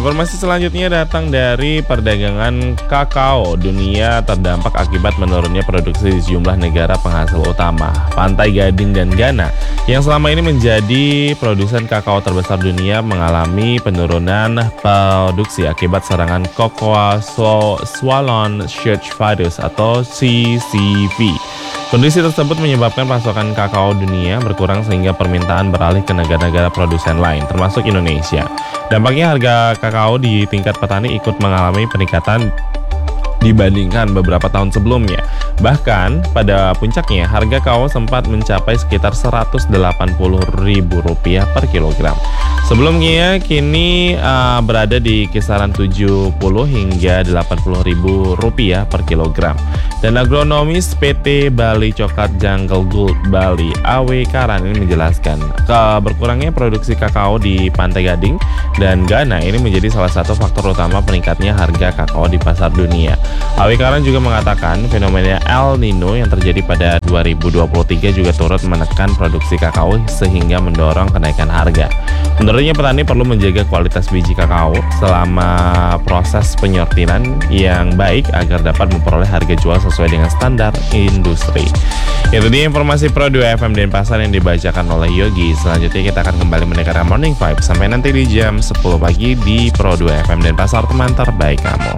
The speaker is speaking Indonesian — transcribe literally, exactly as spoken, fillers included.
Informasi selanjutnya datang dari perdagangan kakao. Dunia terdampak akibat menurunnya produksi di sejumlah negara penghasil utama, Pantai Gading dan Ghana, yang selama ini menjadi produsen kakao terbesar dunia, mengalami penurunan produksi akibat serangan Cocoa Swallowing Short Virus atau C C V. Kondisi tersebut menyebabkan pasokan kakao dunia berkurang sehingga permintaan beralih ke negara-negara produsen lain, termasuk Indonesia. Dampaknya harga kakao di tingkat petani ikut mengalami peningkatan dibandingkan beberapa tahun sebelumnya. Bahkan pada puncaknya harga kakao sempat mencapai sekitar seratus delapan puluh ribu rupiah per kilogram. Sebelumnya kini uh, berada di kisaran tujuh puluh hingga delapan puluh ribu rupiah per kilogram. Dan agronomis P T Bali Coklat Jungle Gold Bali A W Karan ini menjelaskan, ke berkurangnya produksi kakao di Pantai Gading dan Ghana ini menjadi salah satu faktor utama peningkatnya harga kakao di pasar dunia. A W Karan juga mengatakan fenomena El Nino yang terjadi pada dua ribu dua puluh tiga juga turut menekan produksi kakao sehingga mendorong kenaikan harga. Menurutnya petani perlu menjaga kualitas biji kakao selama proses penyortiran yang baik agar dapat memperoleh harga jual sesuai dengan standar industri. Itu dia informasi Pro dua F M Denpasar yang dibacakan oleh Yogi. Selanjutnya kita akan kembali mendengarkan Morning Vibe sampai nanti di jam sepuluh pagi di Pro dua F M Denpasar, teman terbaik kamu.